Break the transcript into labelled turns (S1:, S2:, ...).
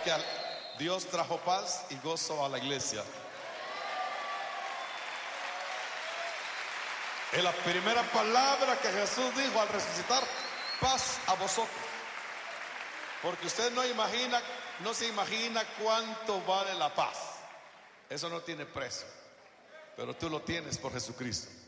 S1: que Dios trajo paz y gozo a la iglesia. Es la primera palabra que Jesús dijo al resucitar: paz a vosotros. Porque usted no se imagina cuánto vale la paz. Eso no tiene precio, pero tú lo tienes por Jesucristo.